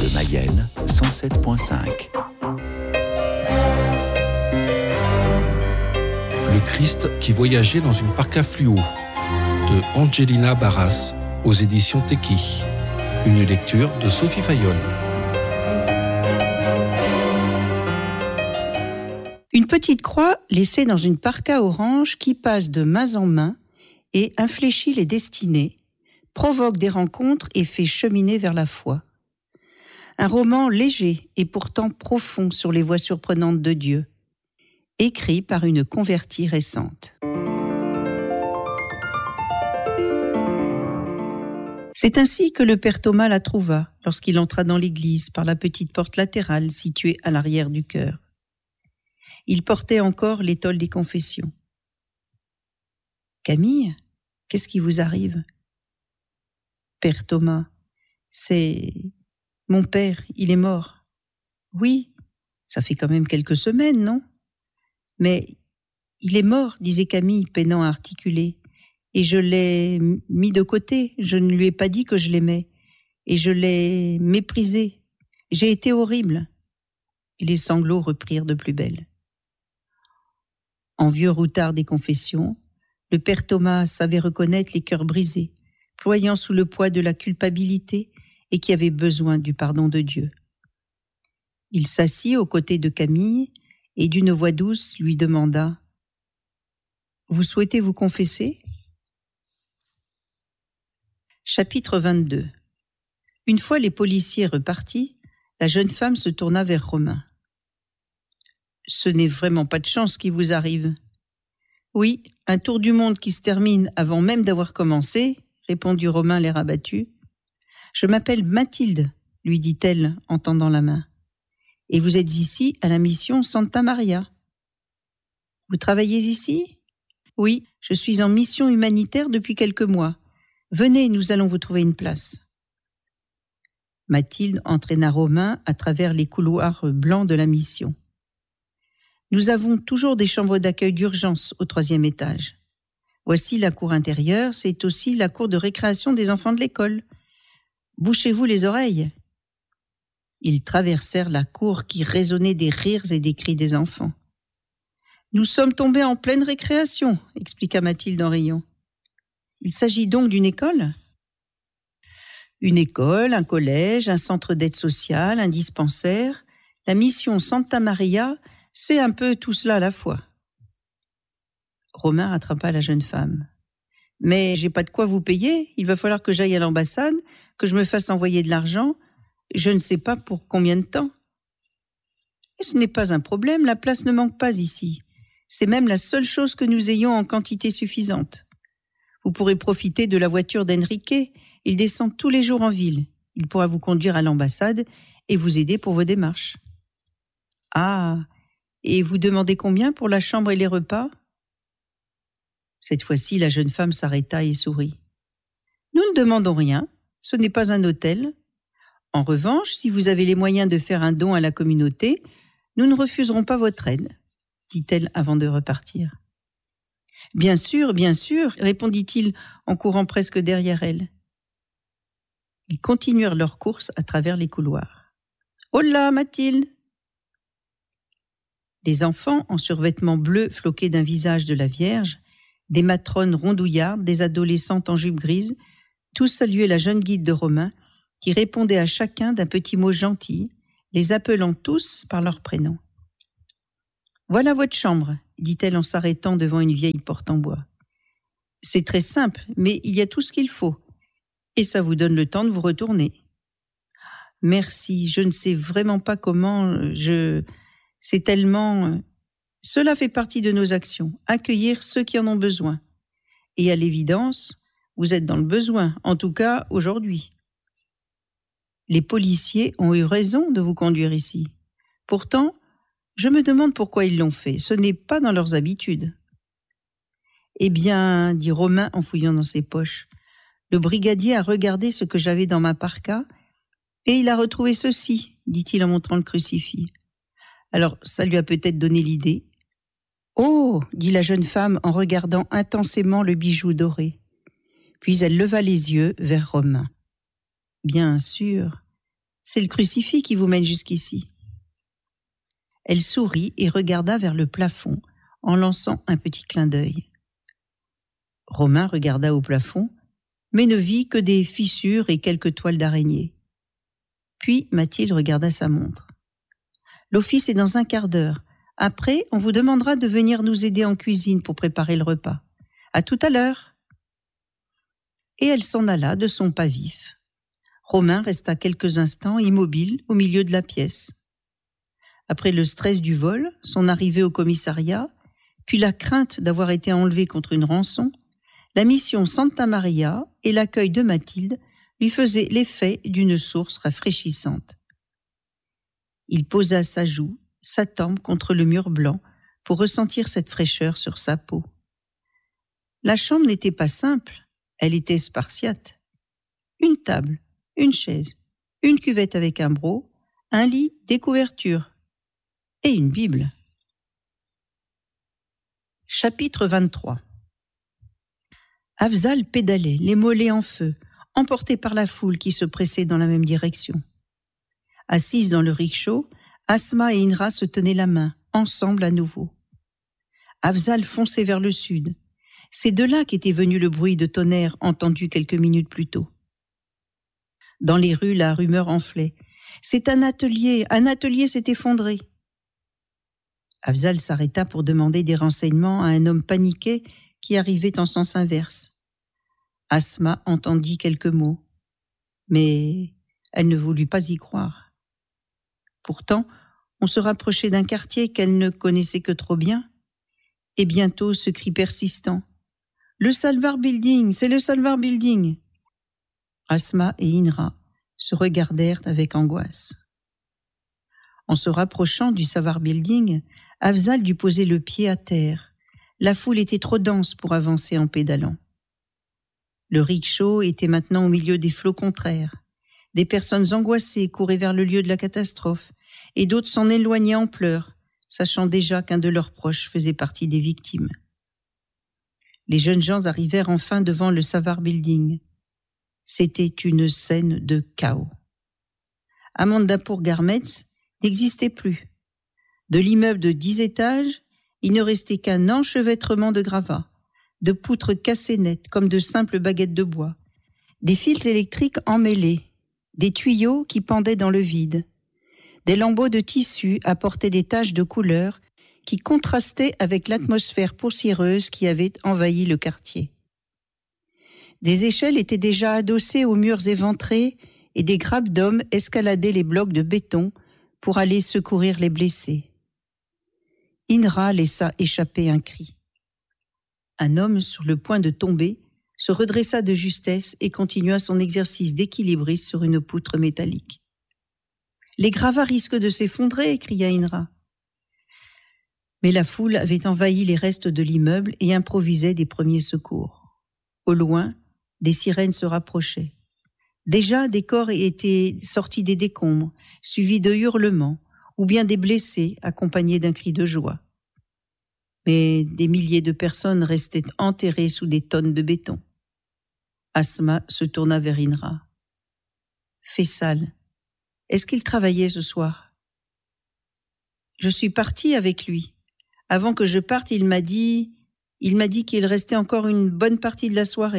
Bleu Mayenne, 107.5. Le Christ qui voyageait dans une parka fluo de Angelina Barras aux éditions Teki. Une lecture de Sophie Fayolle. Une petite croix laissée dans une parka orange qui passe de main en main et infléchit les destinées, provoque des rencontres et fait cheminer vers la foi. Un roman léger et pourtant profond sur les voies surprenantes de Dieu, écrit par une convertie récente. C'est ainsi que le père Thomas la trouva lorsqu'il entra dans l'église par la petite porte latérale située à l'arrière du chœur. Il portait encore l'étole des confessions. « Camille, qu'est-ce qui vous arrive ?»« Père Thomas, c'est... mon père, il est mort. »« Oui, ça fait quand même quelques semaines, non ? » ?»« Mais il est mort, disait Camille, peinant à articuler. Et je l'ai mis de côté, je ne lui ai pas dit que je l'aimais. Et je l'ai méprisé. J'ai été horrible. » Et les sanglots reprirent de plus belle. En vieux routard des confessions, le père Thomas savait reconnaître les cœurs brisés, ployant sous le poids de la culpabilité et qui avaient besoin du pardon de Dieu. Il s'assit aux côtés de Camille et d'une voix douce lui demanda « Vous souhaitez vous confesser ?» Chapitre 22. Une fois les policiers repartis, la jeune femme se tourna vers Romain. « Ce n'est vraiment pas de chance qui vous arrive. »« Oui, un tour du monde qui se termine avant même d'avoir commencé, » répondit Romain l'air abattu. « Je m'appelle Mathilde, » lui dit-elle en tendant la main. « Et vous êtes ici à la mission Santa Maria. »« Vous travaillez ici ?»« Oui, je suis en mission humanitaire depuis quelques mois. Venez, nous allons vous trouver une place. » Mathilde entraîna Romain à travers les couloirs blancs de la mission. Nous avons toujours des chambres d'accueil d'urgence au 3e étage. Voici la cour intérieure, c'est aussi la cour de récréation des enfants de l'école. Bouchez-vous les oreilles. Ils traversèrent la cour qui résonnait des rires et des cris des enfants. Nous sommes tombés en pleine récréation, expliqua Mathilde en riant. Il s'agit donc d'une école ? Une école, un collège, un centre d'aide sociale, un dispensaire. La mission Santa Maria, c'est un peu tout cela à la fois. Romain rattrapa la jeune femme. « Mais j'ai pas de quoi vous payer, il va falloir que j'aille à l'ambassade, que je me fasse envoyer de l'argent, je ne sais pas pour combien de temps. » Et ce n'est pas un problème, la place ne manque pas ici. C'est même la seule chose que nous ayons en quantité suffisante. Vous pourrez profiter de la voiture d'Enrique, il descend tous les jours en ville. Il pourra vous conduire à l'ambassade et vous aider pour vos démarches. « Ah, et vous demandez combien pour la chambre et les repas ?» Cette fois-ci, la jeune femme s'arrêta et sourit. « Nous ne demandons rien, ce n'est pas un hôtel. En revanche, si vous avez les moyens de faire un don à la communauté, nous ne refuserons pas votre aide, » dit-elle avant de repartir. « Bien sûr, répondit-il en courant presque derrière elle. Ils continuèrent leur course à travers les couloirs. « Hola, Mathilde !» Des enfants en survêtements bleus floqués d'un visage de la Vierge, des matrones rondouillardes, des adolescentes en jupe grise, tous saluaient la jeune guide de Romain, qui répondait à chacun d'un petit mot gentil, les appelant tous par leur prénom. « Voilà votre chambre, » dit-elle en s'arrêtant devant une vieille porte en bois. « C'est très simple, mais il y a tout ce qu'il faut, et ça vous donne le temps de vous retourner. »« Merci, je ne sais vraiment pas comment, c'est tellement... » Cela fait partie de nos actions, accueillir ceux qui en ont besoin. Et à l'évidence, vous êtes dans le besoin, en tout cas aujourd'hui. Les policiers ont eu raison de vous conduire ici. Pourtant, je me demande pourquoi ils l'ont fait. Ce n'est pas dans leurs habitudes. Eh bien, dit Romain en fouillant dans ses poches, le brigadier a regardé ce que j'avais dans ma parka et il a retrouvé ceci, dit-il en montrant le crucifix. Alors, ça lui a peut-être donné l'idée. Oh, dit la jeune femme en regardant intensément le bijou doré. Puis elle leva les yeux vers Romain. Bien sûr, c'est le crucifix qui vous mène jusqu'ici. » Elle sourit et regarda vers le plafond en lançant un petit clin d'œil. Romain regarda au plafond, mais ne vit que des fissures et quelques toiles d'araignée. Puis Mathilde regarda sa montre. « L'office est dans un quart d'heure. Après, on vous demandera de venir nous aider en cuisine pour préparer le repas. À tout à l'heure !» Et elle s'en alla de son pas vif. Romain resta quelques instants immobile au milieu de la pièce. Après le stress du vol, son arrivée au commissariat, puis la crainte d'avoir été enlevé contre une rançon, la mission Santa Maria et l'accueil de Mathilde lui faisaient l'effet d'une source rafraîchissante. Il posa sa joue, sa tempe contre le mur blanc pour ressentir cette fraîcheur sur sa peau. La chambre n'était pas simple, elle était spartiate. Une table, une chaise, une cuvette avec un broc, un lit, des couvertures et une Bible. Chapitre 23. Afzal pédalait, les mollets en feu, emporté par la foule qui se pressait dans la même direction. Assises dans le rickshaw, Asma et Inra se tenaient la main, ensemble à nouveau. Afzal fonçait vers le sud. C'est de là qu'était venu le bruit de tonnerre entendu quelques minutes plus tôt. Dans les rues, la rumeur enflait. « C'est un atelier s'est effondré !» Afzal s'arrêta pour demander des renseignements à un homme paniqué qui arrivait en sens inverse. Asma entendit quelques mots, mais elle ne voulut pas y croire. Pourtant, on se rapprochait d'un quartier qu'elle ne connaissait que trop bien, et bientôt ce cri persistant. « Le Salvar Building, c'est le Salvar Building !» Asma et Inra se regardèrent avec angoisse. En se rapprochant du Salvar Building, Afzal dut poser le pied à terre. La foule était trop dense pour avancer en pédalant. Le rickshaw était maintenant au milieu des flots contraires. Des personnes angoissées couraient vers le lieu de la catastrophe et d'autres s'en éloignaient en pleurs, sachant déjà qu'un de leurs proches faisait partie des victimes. Les jeunes gens arrivèrent enfin devant le Salvar Building. C'était une scène de chaos. Amandapur Garments n'existait plus. De l'immeuble de 10 étages, il ne restait qu'un enchevêtrement de gravats, de poutres cassées nettes comme de simples baguettes de bois, des fils électriques emmêlés, des tuyaux qui pendaient dans le vide. Des lambeaux de tissu apportaient des taches de couleur qui contrastaient avec l'atmosphère poussiéreuse qui avait envahi le quartier. Des échelles étaient déjà adossées aux murs éventrés et des grappes d'hommes escaladaient les blocs de béton pour aller secourir les blessés. Inra laissa échapper un cri. Un homme sur le point de tomber se redressa de justesse et continua son exercice d'équilibriste sur une poutre métallique. « Les gravats risquent de s'effondrer !» cria Inra. Mais la foule avait envahi les restes de l'immeuble et improvisait des premiers secours. Au loin, des sirènes se rapprochaient. Déjà, des corps étaient sortis des décombres, suivis de hurlements, ou bien des blessés accompagnés d'un cri de joie. Mais des milliers de personnes restaient enterrées sous des tonnes de béton. Asma se tourna vers Inra. « Faisal, est-ce qu'il travaillait ce soir ?»« Je suis partie avec lui. Avant que je parte, il m'a dit qu'il restait encore une bonne partie de la soirée. »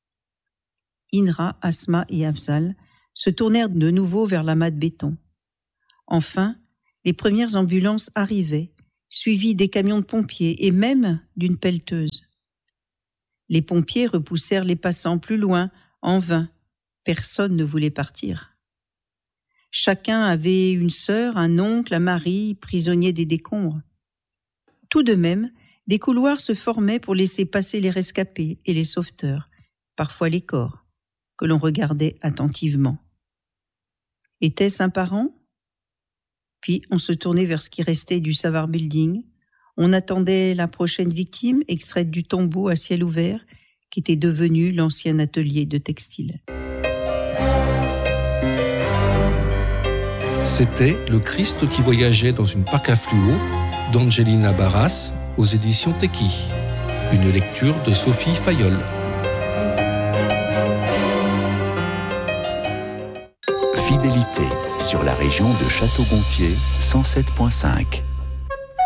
Inra, Asma et Afzal se tournèrent de nouveau vers l'amas de béton. Enfin, les premières ambulances arrivaient, suivies des camions de pompiers et même d'une pelleteuse. Les pompiers repoussèrent les passants plus loin, en vain. Personne ne voulait partir. Chacun avait une sœur, un oncle, un mari, prisonniers des décombres. Tout de même, des couloirs se formaient pour laisser passer les rescapés et les sauveteurs, parfois les corps, que l'on regardait attentivement. Était-ce un parent ? Puis on se tournait vers ce qui restait du Salvar Building. On attendait la prochaine victime, extraite du tombeau à ciel ouvert, qui était devenu l'ancien atelier de textile. C'était Le Christ qui voyageait dans une parka fluo d'Angelina Barras aux éditions Teki. Une lecture de Sophie Fayolle. Fidélité. sur la région de Château-Gontier 107.5.